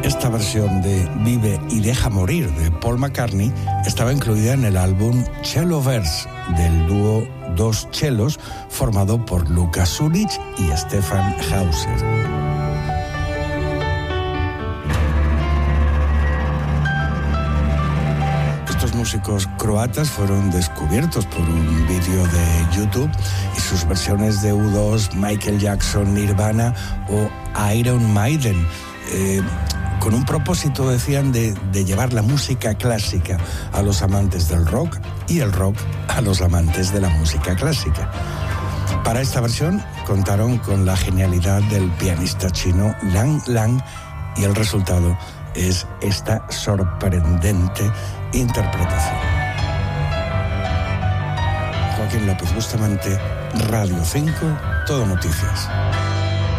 Esta versión de Vive y deja morir de Paul McCartney estaba incluida en el álbum Celloverse del dúo Dos Cellos formado por Luka Sulic y Stefan Hauser. Músicos croatas fueron descubiertos por un vídeo de YouTube y sus versiones de U2, Michael Jackson, Nirvana o Iron Maiden, con un propósito, decían, de llevar la música clásica a los amantes del rock y el rock a los amantes de la música clásica. Para esta versión contaron con la genialidad del pianista chino Lang Lang y el resultado es esta sorprendente interpretación. Joaquín López Bustamante, Radio 5, Todo Noticias.